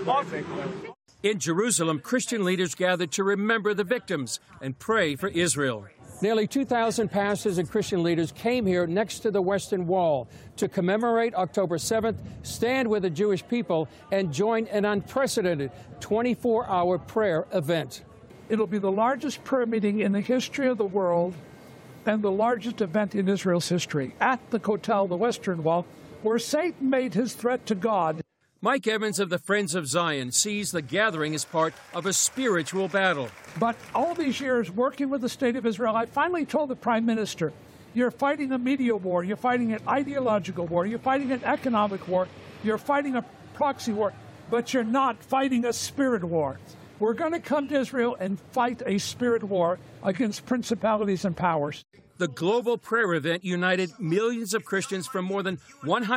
In Jerusalem, Christian leaders gathered to remember the victims and pray for Israel. Nearly 2,000 pastors and Christian leaders came here next to the Western Wall to commemorate October 7th, stand with the Jewish people, and join an unprecedented 24-hour prayer event. It'll be the largest prayer meeting in the history of the world and the largest event in Israel's history at the Kotel, the Western Wall, where Satan made his threat to God. Mike Evans of the Friends of Zion sees the gathering as part of a spiritual battle. But all these years working with the state of Israel, I finally told the Prime Minister, you're fighting a media war, you're fighting an ideological war, you're fighting an economic war, you're fighting a proxy war, but you're not fighting a spirit war. We're going to come to Israel and fight a spirit war against principalities and powers. The global prayer event united millions of Christians from more than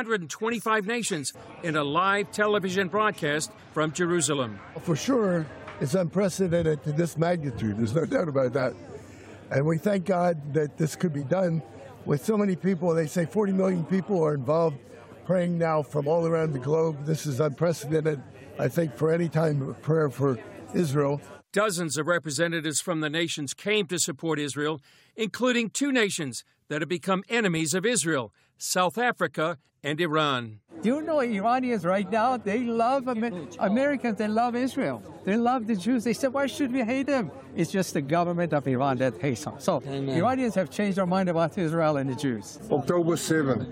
125 nations in a live television broadcast from Jerusalem. For sure, it's unprecedented to this magnitude. There's no doubt about that. And we thank God that this could be done with so many people. They say 40 million people are involved praying now from all around the globe. This is unprecedented, I think, for any time of prayer for Israel. Dozens of representatives from the nations came to support Israel, including two nations that have become enemies of Israel, South Africa and Iran. Do you know Iranians right now, they love Americans, they love Israel. They love the Jews. They said, why should we hate them? It's just the government of Iran that hates them. So Iranians have changed their mind about Israel and the Jews. October 7th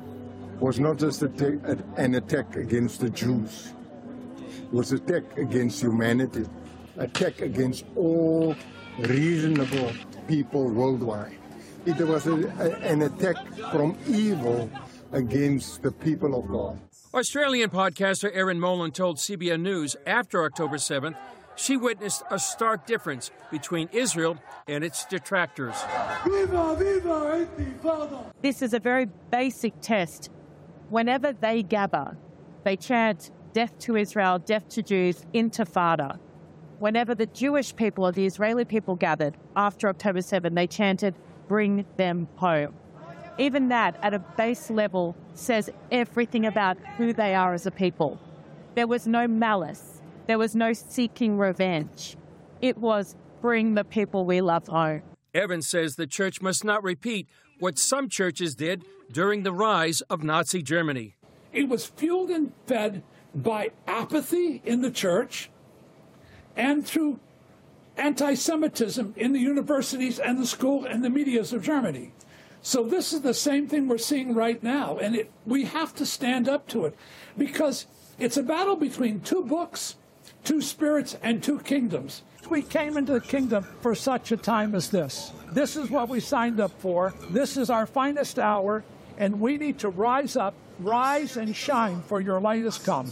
was not just an attack against the Jews. It was an attack against humanity. Attack against all reasonable people worldwide. It was an attack from evil against the people of God. Australian podcaster Erin Molan told CBN News after October 7th she witnessed a stark difference between Israel and its detractors. Viva, viva, Intifada! This is a very basic test. Whenever they gather, they chant death to Israel, death to Jews, Intifada. Whenever the Jewish people or the Israeli people gathered after October 7, they chanted, bring them home. Even that, at a base level, says everything about who they are as a people. There was no malice. There was no seeking revenge. It was, bring the people we love home. Evans says the church must not repeat what some churches did during the rise of Nazi Germany. It was fueled and fed by apathy in the church and through anti-Semitism in the universities and the school and the medias of Germany. So this is the same thing we're seeing right now, and we have to stand up to it because it's a battle between two books, two spirits, and two kingdoms. We came into the kingdom for such a time as this. This is what we signed up for. This is our finest hour, and we need to rise up, rise and shine, for your light has come.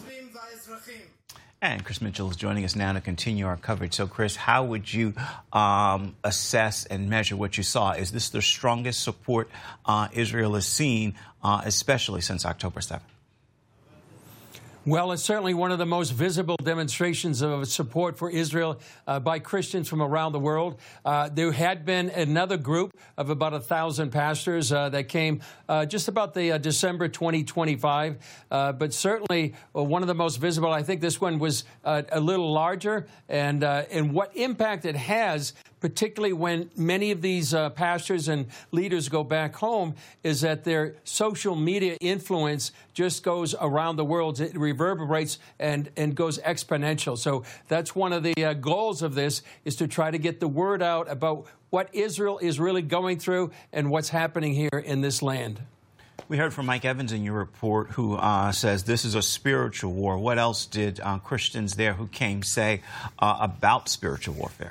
And Chris Mitchell is joining us now to continue our coverage. So, Chris, how would you assess and measure what you saw? Is this the strongest support Israel has seen, especially since October 7th? Well, it's certainly one of the most visible demonstrations of support for Israel by Christians from around the world. There had been another group of about 1,000 pastors that came just about the December 2025. But certainly one of the most visible. I think this one was a little larger. And what impact it has, particularly when many of these pastors and leaders go back home, is that their social media influence just goes around the world. It reverberates and goes exponential. So that's one of the goals of this, is to try to get the word out about what Israel is really going through and what's happening here in this land. We heard from Mike Evans in your report, who says this is a spiritual war. What else did Christians there who came say about spiritual warfare?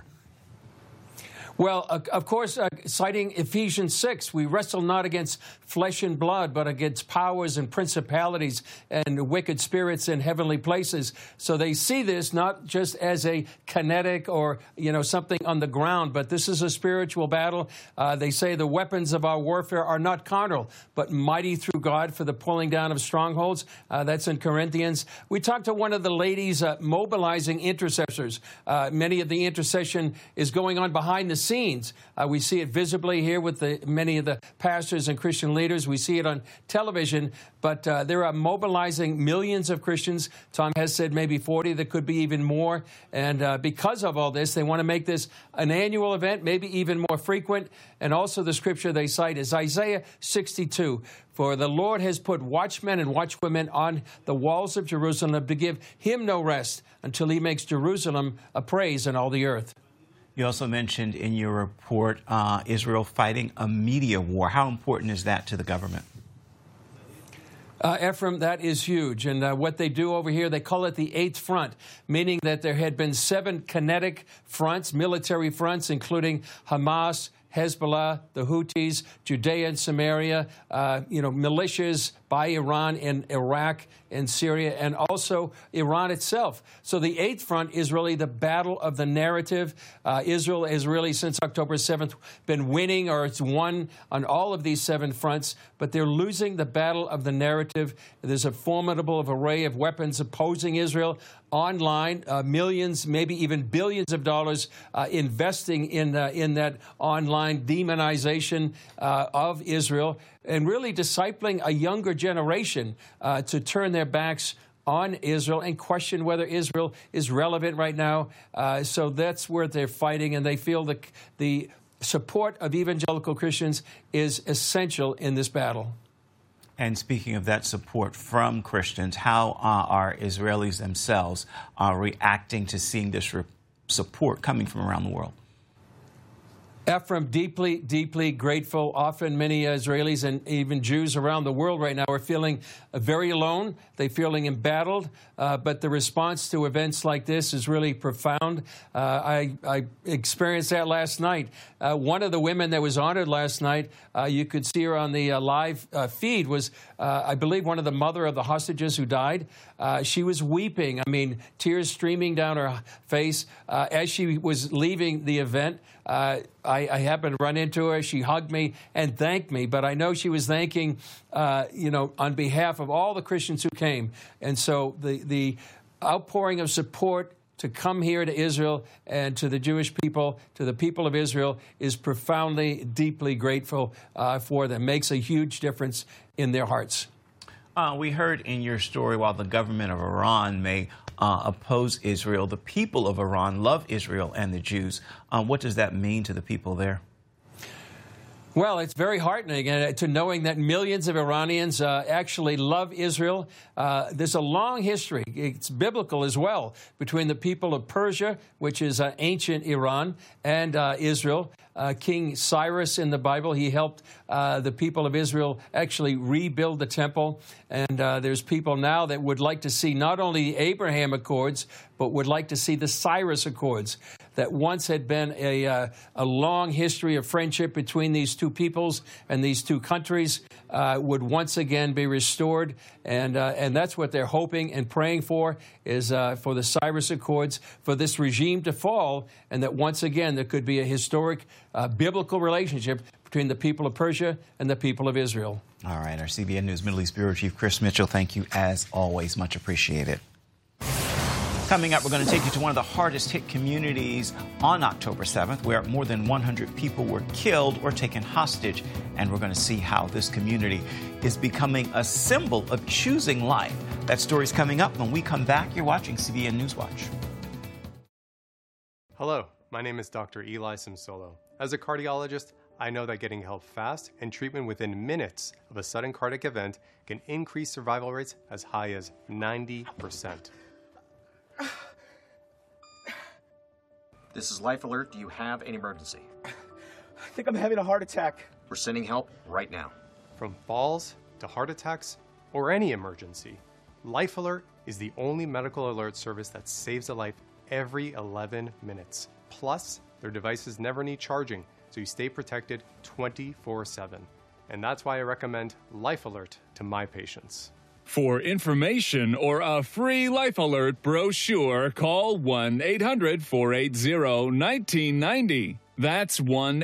Well, of course, citing Ephesians 6, we wrestle not against flesh and blood, but against powers and principalities and wicked spirits in heavenly places. So they see this not just as a kinetic or, something on the ground, but this is a spiritual battle. They say the weapons of our warfare are not carnal, but mighty through God for the pulling down of strongholds. That's in Corinthians. We talked to one of the ladies mobilizing intercessors. Many of the intercession is going on behind the scenes. We see it visibly here with many of the pastors and Christian leaders. We see it on television, but there are mobilizing millions of Christians. Tom has said maybe 40. There could be even more. And because of all this, they want to make this an annual event, maybe even more frequent. And also the scripture they cite is Isaiah 62. For the Lord has put watchmen and watchwomen on the walls of Jerusalem to give him no rest until he makes Jerusalem a praise in all the earth. You also mentioned in your report Israel fighting a media war. How important is that to the government? Ephraim, that is huge. And what they do over here, they call it the Eighth Front, meaning that there had been 7 kinetic fronts, military fronts, including Hamas, Hezbollah, the Houthis, Judea and Samaria, militias by Iran in Iraq and Syria, and also Iran itself. So the Eighth Front is really the battle of the narrative. Israel has really, since October 7th, been winning, or it's won on all of these 7 fronts, but they're losing the battle of the narrative. There's a formidable array of weapons opposing Israel online, millions, maybe even billions of dollars investing in that online demonization of Israel, and really discipling a younger generation to turn their backs on Israel and question whether Israel is relevant right now. So that's where they're fighting, and they feel that the support of evangelical Christians is essential in this battle. And speaking of that support from Christians, how are Israelis themselves reacting to seeing this support coming from around the world? Ephraim, deeply, deeply grateful. Often many Israelis and even Jews around the world right now are feeling very alone. They're feeling embattled. But the response to events like this is really profound. I experienced that last night. One of the women that was honored last night, you could see her on the live feed, was, I believe, one of the mother of the hostages who died. She was weeping. I mean, tears streaming down her face as she was leaving the event. I happened to run into her. She hugged me and thanked me, but I know she was thanking, on behalf of all the Christians who came. And so the outpouring of support to come here to Israel and to the Jewish people, to the people of Israel, is profoundly, deeply grateful for them. Makes a huge difference in their hearts. We heard in your story, while the government of Iran may oppose Israel, the people of Iran love Israel and the Jews. What does that mean to the people there? Well, it's very heartening to knowing that millions of Iranians actually love Israel. There's a long history, it's biblical as well, between the people of Persia, which is ancient Iran, and Israel. King Cyrus in the Bible, he helped the people of Israel actually rebuild the temple. And there's people now that would like to see not only the Abraham Accords, but would like to see the Cyrus Accords. That once had been a long history of friendship between these two peoples and these two countries would once again be restored. And that's what they're hoping and praying for, is for the Cyrus Accords, for this regime to fall, and that once again there could be a historic biblical relationship between the people of Persia and the people of Israel. All right. Our CBN News Middle East Bureau Chief Chris Mitchell, thank you as always. Much appreciated. Coming up, we're going to take you to one of the hardest hit communities on October 7th, where more than 100 people were killed or taken hostage. And we're going to see how this community is becoming a symbol of choosing life. That story's coming up when we come back. You're watching CBN News Watch. Hello, my name is Dr. Eli Simsolo. As a cardiologist, I know that getting help fast and treatment within minutes of a sudden cardiac event can increase survival rates as high as 90%. This is Life Alert. Do you have an emergency? I think I'm having a heart attack. We're sending help right now. From falls to heart attacks or any emergency, Life Alert is the only medical alert service that saves a life every 11 minutes. Plus, their devices never need charging, so you stay protected 24/7. And that's why I recommend Life Alert to my patients. For information or a free Life Alert brochure, call 1-800-480-1990. That's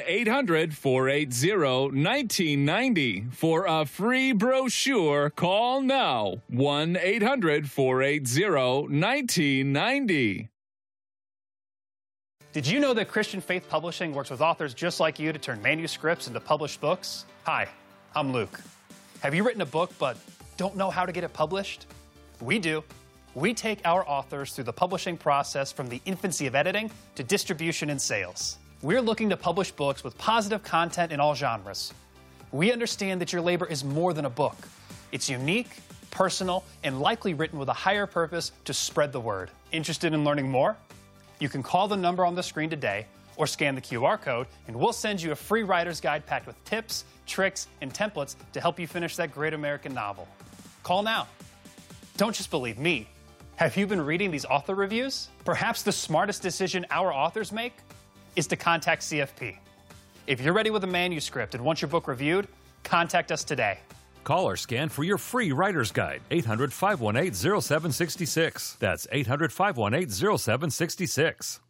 1-800-480-1990. For a free brochure, call now. 1-800-480-1990. Did you know that Christian Faith Publishing works with authors just like you to turn manuscripts into published books? Hi, I'm Luke. Have you written a book but don't know how to get it published? We do. We take our authors through the publishing process from the infancy of editing to distribution and sales. We're looking to publish books with positive content in all genres. We understand that your labor is more than a book. It's unique, personal, and likely written with a higher purpose to spread the word. Interested in learning more? You can call the number on the screen today or scan the QR code, and we'll send you a free writer's guide packed with tips, tricks, and templates to help you finish that great American novel. Call now. Don't just believe me. Have you been reading these author reviews? Perhaps the smartest decision our authors make is to contact CFP. If you're ready with a manuscript and want your book reviewed, contact us today. Call or scan for your free writer's guide, 800-518-0766. That's 800-518-0766.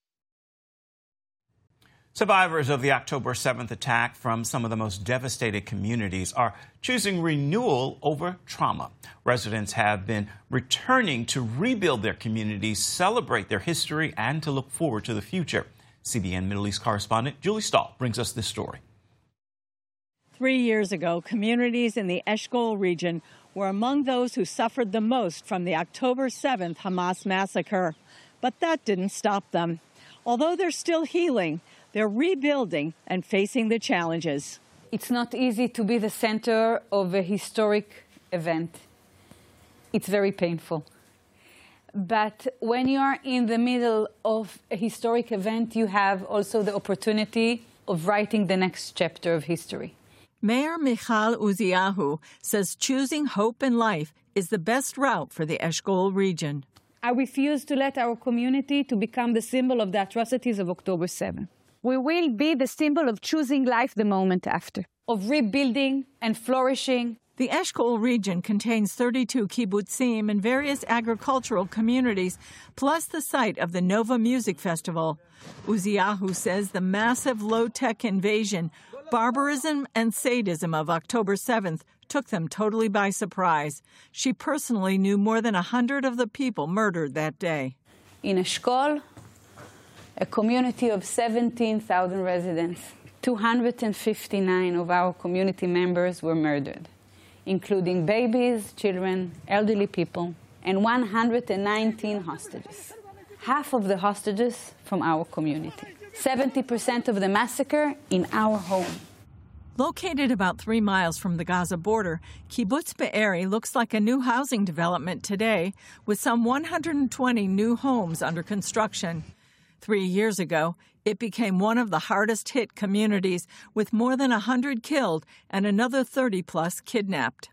Survivors of the October 7th attack from some of the most devastated communities are choosing renewal over trauma. Residents have been returning to rebuild their communities, celebrate their history, and to look forward to the future. CBN Middle East correspondent Julie Stahl brings us this story. 3 years ago, communities in the Eshkol region were among those who suffered the most from the October 7th Hamas massacre. But that didn't stop them. Although they're still healing, they're rebuilding and facing the challenges. It's not easy to be the center of a historic event. It's very painful. But when you are in the middle of a historic event, you have also the opportunity of writing the next chapter of history. Mayor Michal Uziyahu says choosing hope in life is the best route for the Eshkol region. I refuse to let our community to become the symbol of the atrocities of October 7. We will be the symbol of choosing life the moment after, of rebuilding and flourishing. The Eshkol region contains 32 kibbutzim and various agricultural communities, plus the site of the Nova Music Festival. Uziyahu says the massive low-tech invasion, barbarism and sadism of October 7th took them totally by surprise. She personally knew more than 100 of the people murdered that day. In Eshkol, a community of 17,000 residents, 259 of our community members were murdered, including babies, children, elderly people, and 119 hostages. Half of the hostages from our community. 70% of the massacre in our home. Located about 3 miles from the Gaza border, Kibbutz Be'eri looks like a new housing development today, with some 120 new homes under construction. 3 years ago, it became one of the hardest-hit communities, with more than 100 killed and another 30-plus kidnapped.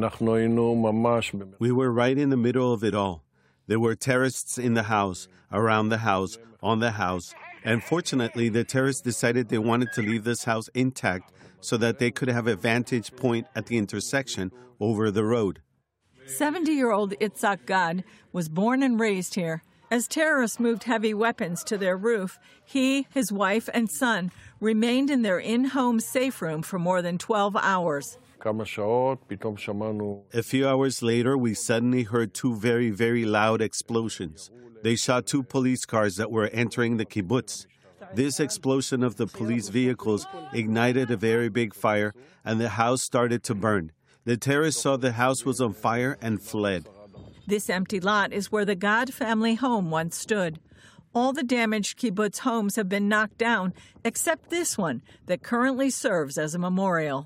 We were right in the middle of it all. There were terrorists in the house, around the house, on the house, and fortunately, the terrorists decided they wanted to leave this house intact so that they could have a vantage point at the intersection over the road. 70-year-old Itzhak Gad was born and raised here. As terrorists moved heavy weapons to their roof, he, his wife, and son remained in their in-home safe room for more than 12 hours. A few hours later, we suddenly heard two very, very loud explosions. They shot 2 police cars that were entering the kibbutz. This explosion of the police vehicles ignited a very big fire, and the house started to burn. The terrorists saw the house was on fire and fled. This empty lot is where the Gad family home once stood. All the damaged kibbutz homes have been knocked down, except this one that currently serves as a memorial.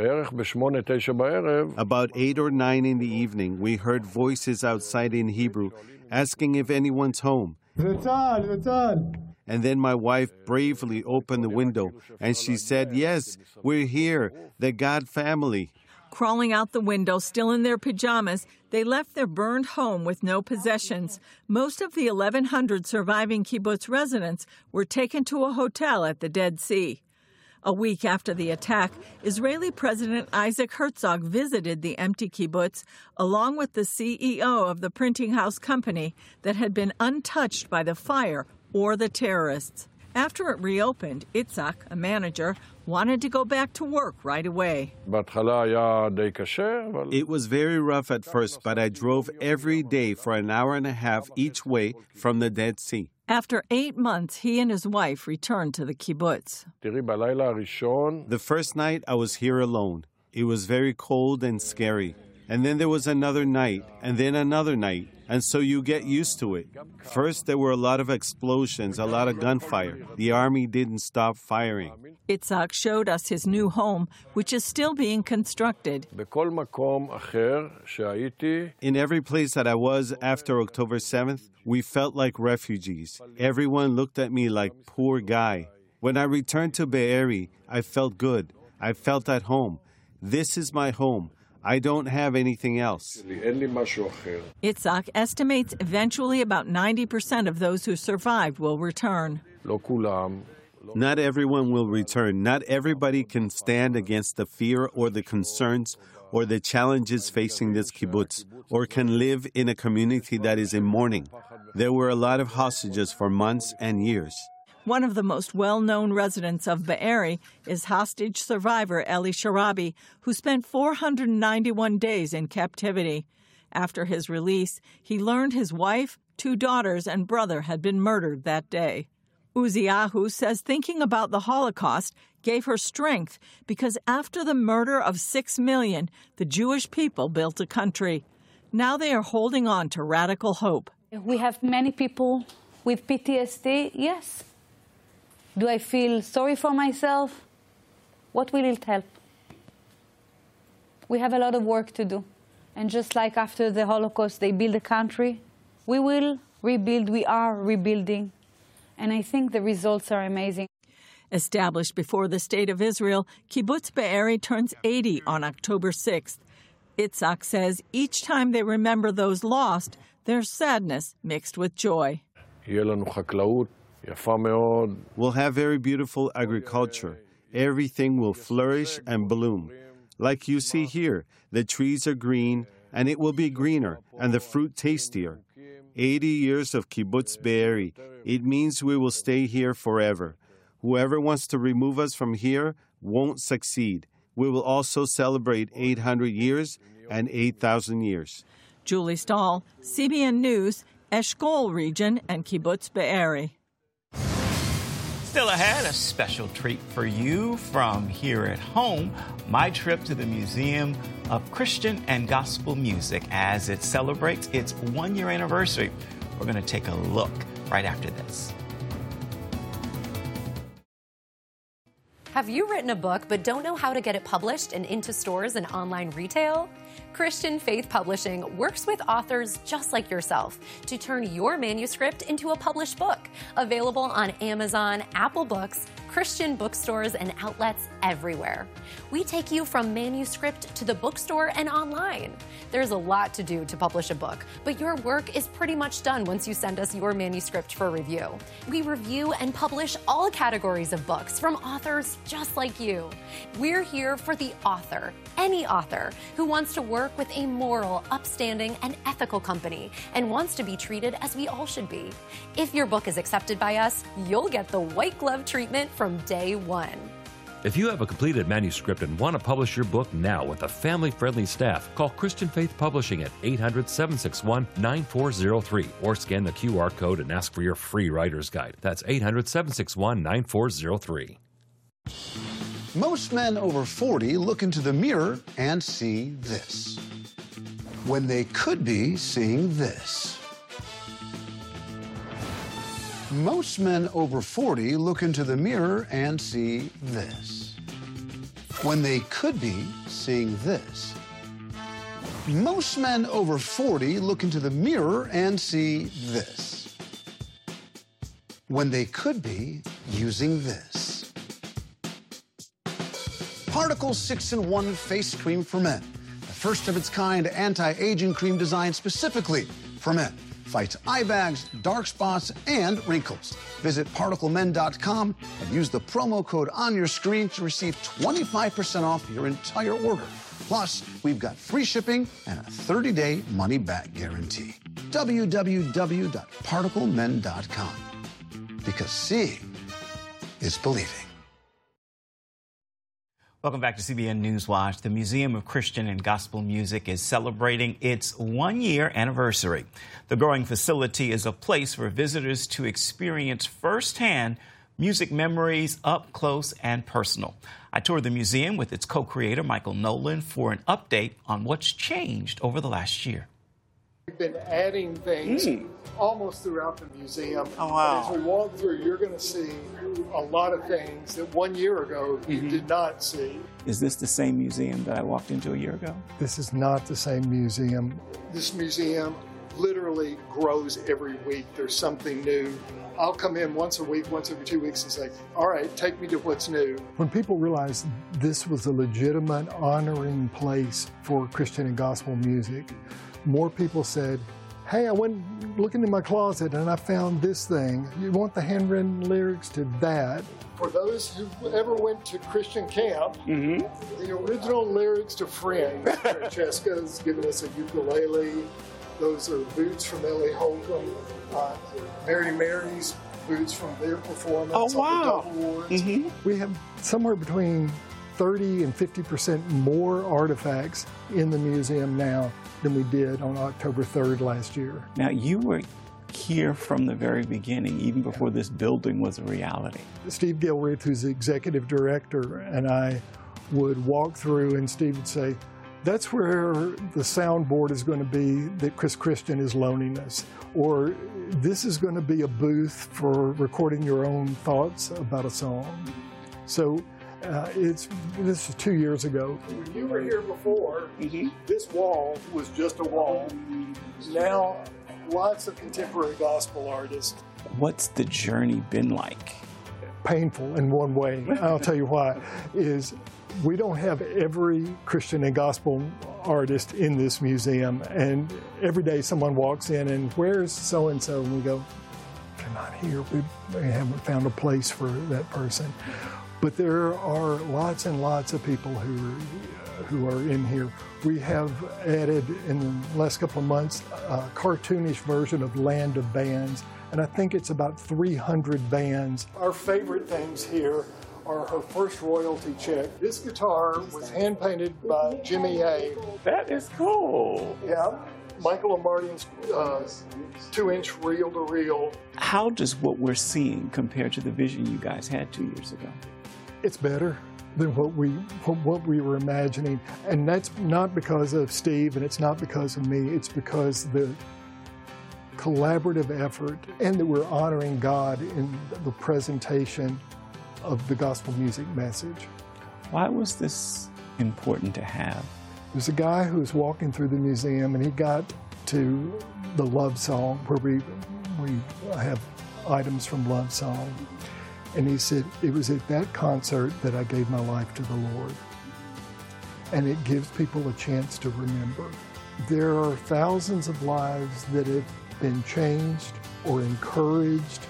About 8 or 9 in the evening, we heard voices outside in Hebrew asking if anyone's home. And then my wife bravely opened the window, and she said, "Yes, we're here, the Gad family." Crawling out the window, still in their pajamas, they left their burned home with no possessions. Most of the 1,100 surviving kibbutz residents were taken to a hotel at the Dead Sea. A week after the attack, Israeli President Isaac Herzog visited the empty kibbutz along with the CEO of the printing house company that had been untouched by the fire or the terrorists. After it reopened, Itzhak, a manager, wanted to go back to work right away. It was very rough at first, but I drove every day for an hour and a half each way from the Dead Sea. After 8 months, he and his wife returned to the kibbutz. The first night I was here alone. It was very cold and scary. And then there was another night, and then another night, and so you get used to it. First, there were a lot of explosions, a lot of gunfire. The army didn't stop firing. Itzhak showed us his new home, which is still being constructed. In every place that I was after October 7th, we felt like refugees. Everyone looked at me like, poor guy. When I returned to Be'eri, I felt good. I felt at home. This is my home. I don't have anything else. Itzhak estimates eventually about 90% of those who survived will return. Not everyone will return. Not everybody can stand against the fear or the concerns or the challenges facing this kibbutz, or can live in a community that is in mourning. There were a lot of hostages for months and years. One of the most well-known residents of Be'eri is hostage survivor Eli Sharabi, who spent 491 days in captivity. After his release, he learned his wife, 2 daughters, and brother had been murdered that day. Uziahu says thinking about the Holocaust gave her strength because after the murder of 6 million, the Jewish people built a country. Now they are holding on to radical hope. We have many people with PTSD, yes. Do I feel sorry for myself? What will it help? We have a lot of work to do. And just like after the Holocaust, they built a country, we will rebuild. We are rebuilding. And I think the results are amazing. Established before the State of Israel, Kibbutz Be'eri turns 80 on October 6th. Itzhak says each time they remember those lost, there's sadness mixed with joy. We'll have very beautiful agriculture. Everything will flourish and bloom. Like you see here, the trees are green, and it will be greener, and the fruit tastier. 80 years of Kibbutz Be'eri. It means we will stay here forever. Whoever wants to remove us from here won't succeed. We will also celebrate 800 years and 8,000 years. Julie Stahl, CBN News, Eshkol region and Kibbutz Be'eri. Still ahead, a special treat for you from here at home. My trip to the Museum of Christian and Gospel Music as it celebrates its 1-year anniversary. We're going to take a look right after this. Have you written a book but don't know how to get it published and into stores and online retail? Christian Faith Publishing works with authors just like yourself to turn your manuscript into a published book, available on Amazon, Apple Books, Christian bookstores, and outlets everywhere. We take you from manuscript to the bookstore and online. There's a lot to do to publish a book, but your work is pretty much done once you send us your manuscript for review. We review and publish all categories of books from authors just like you. We're here for the author, any author who wants to work with a moral, upstanding, and ethical company and wants to be treated as we all should be. If your book is accepted by us, you'll get the white glove treatment from day one. If you have a completed manuscript and want to publish your book now with a family-friendly staff, call Christian Faith Publishing at 800-761-9403 or scan the QR code and ask for your free writer's guide. That's 800-761-9403. Most men over 40 look into the mirror and see this, when they could be seeing this. Most men over 40 look into the mirror and see this, when they could be seeing this. Most men over 40 look into the mirror and see this, when they could be using this. Particle 6-in-1 Face Cream for Men, the first of its kind anti-aging cream designed specifically for men. Fights eye bags, dark spots, and wrinkles. Visit ParticleMen.com and use the promo code on your screen to receive 25% off your entire order. Plus, we've got free shipping and a 30-day money-back guarantee. www.ParticleMen.com. Because seeing is believing. Welcome back to CBN News Watch. The Museum of Christian and Gospel Music is celebrating its one-year anniversary. The growing facility is a place for visitors to experience firsthand music memories up close and personal. I toured the museum with its co-creator, Michael Nolan, for an update on what's changed over the last year. We've been adding things almost throughout the museum. Oh, wow. As we walk through, you're going to see a lot of things that 1 year ago you did not see. Is this the same museum that I walked into a year ago? This is not the same museum. This museum literally grows every week. There's something new. I'll come in once a week, once every 2 weeks and say, all right, take me to what's new. When people realized this was a legitimate, honoring place for Christian and gospel music, more people said, hey, I went looking in my closet and I found this thing. You want the handwritten lyrics to that? For those who ever went to Christian camp, the original lyrics to Friends, Francesca's given us a ukulele. Those are boots from Ellie Holcomb. Mary Mary's boots from their performance. Oh, wow. On the Double Awards. We have somewhere between 30 and 50% more artifacts in the museum now than we did on October 3rd last year. Now, you were here from the very beginning, even before this building was a reality. Steve Gilreath, who's the executive director, and I would walk through and Steve would say, that's where the soundboard is going to be that Chris Christian is loaning us. Or this is going to be a booth for recording your own thoughts about a song. So this is 2 years ago. When you were here before, this wall was just a wall. Now, lots of contemporary gospel artists. What's the journey been like? Painful in one way. I'll tell you why. Is we don't have every Christian and gospel artist in this museum, and every day someone walks in and where's so-and-so, and we go, they're not here. We haven't found a place for that person. But there are lots and lots of people who are in here. We have added in the last couple of months a cartoonish version of Land of Bands, and I think it's about 300 bands. Our favorite things here are her first royalty check. This guitar was hand-painted by Jimmy A. That is cool. Yeah. Michael O'Martin's 2-inch reel-to-reel. How does what we're seeing compare to the vision you guys had 2 years ago? It's better than what we were imagining. And that's not because of Steve, and it's not because of me. It's because the collaborative effort and that we're honoring God in the presentation of the gospel music message. Why was this important to have? There's a guy who was walking through the museum and he got to the love song where we have items from love song. And he said, it was at that concert that I gave my life to the Lord. And it gives people a chance to remember. There are thousands of lives that have been changed or encouraged,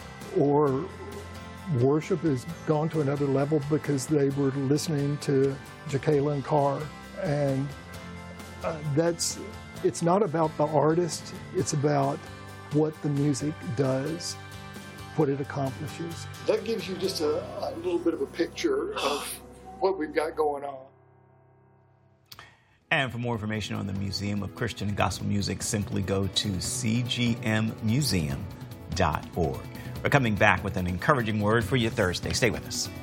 or worship has gone to another level because they were listening to Jacqueline Carr. And it's not about the artist, it's about what the music does, what it accomplishes. That gives you just a little bit of a picture of what we've got going on. And for more information on the Museum of Christian and Gospel Music, simply go to cgmmuseum.org. We're coming back with an encouraging word for you Thursday. Stay with us.